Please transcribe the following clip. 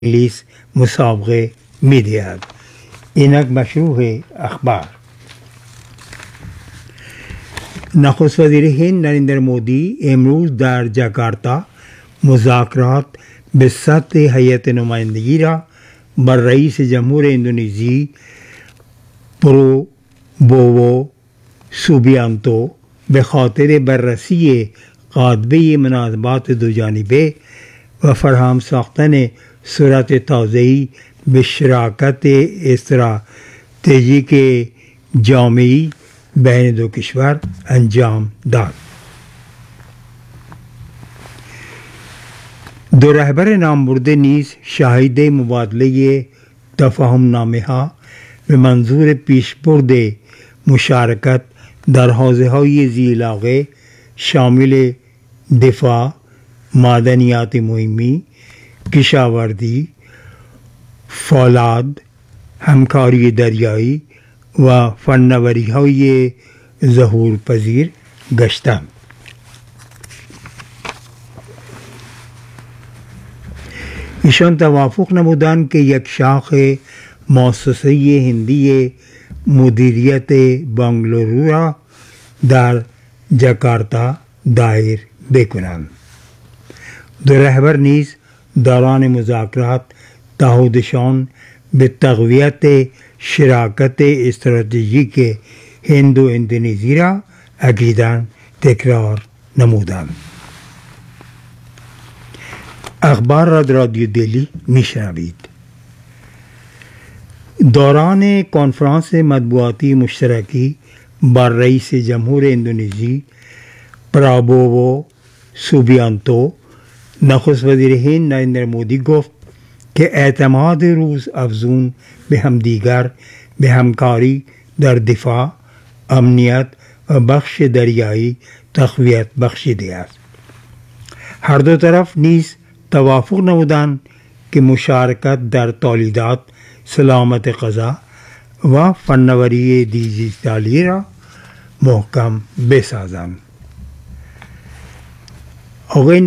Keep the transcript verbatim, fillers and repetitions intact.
انگلیس مسابقه می‌دهد. اینک مشروع اخبار. نخست وزیر هند نریندر مودی امروز در جاکارتا مذاکرات به سطح هیئت نمایندگی را بر رئیس جمهور اندونزی پروبوو سوبیانتو به خاطر بررسی قاطبه مناسبات دوجانبه و فراهم ساختن صورت تازه‌ای به شراکت استراتژیک جامعی بین دو کشور انجام داد. دو رهبر نامبرده نیز شاهد مبادله تفاهم‌نامه‌ها به منظور پیشبرد مشارکت در حوزه‌های ذی‌علاقه شامل دفاع، معدنیات مهمی، کشاورزی، فولاد، همکاری دریایی و فناوری‌های ظهورپذیر گشتند. ایشان توافق نمودند که یک شاخ مؤسسه هندی مدیریت بنگلورو را در جاکارتا دایر بکنند. دو رهبر نیز دوران مذاکرات تعهدشان به تقویت شراکت استراتژیک هند و اندونزی را اکیداً تکرار نمودند. اخبار را در رادیو دلی میشنوید. دوران کنفرانس مطبوعاتی مشترکی با رئیس جمهور اندونزی پرابوو سوبیانتو، نخست وزیر هند نریندر مودی گفت که اعتماد روز افزون به همدیگر به همکاری در دفاع، امنیت و بخش دریایی تقویت بخشیده است. هر دو طرف نیز توافق نمودند که مشارکت در تولیدات، سلامت غذا و فناوری دیجیتالی را محکم بسازند.